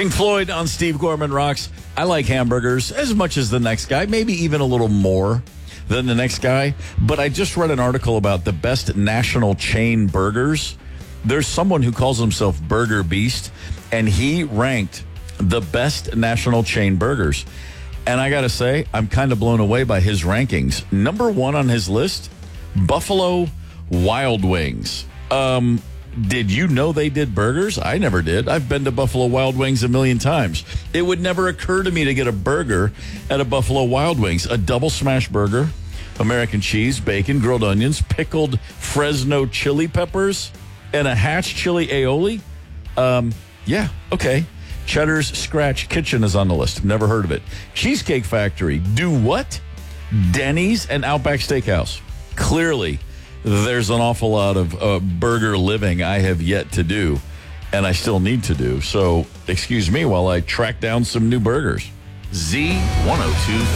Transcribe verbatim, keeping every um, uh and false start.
Pink Floyd on Steve Gorman Rocks. I like hamburgers as much as the next guy, maybe even a little more than the next guy. But I just read an article about the best national chain burgers. There's someone who calls himself Burger Beast, and he ranked the best national chain burgers. And I got to say, I'm kind of blown away by his rankings. Number one on his list, Buffalo Wild Wings. Um, did you know they did burgers? I never did. I've been to Buffalo Wild Wings a million times. It would never occur to me to get a burger at a Buffalo Wild Wings. A double smash burger, American cheese, bacon, grilled onions, pickled Fresno chili peppers, and a hatch chili aioli. Um, yeah, okay. Cheddar's Scratch Kitchen is on the list. Never heard of it. Cheesecake Factory. Do what? Denny's and Outback Steakhouse. Clearly, there's an awful lot of uh, burger living I have yet to do, and I still need to do. So, excuse me while I track down some new burgers. Z one oh two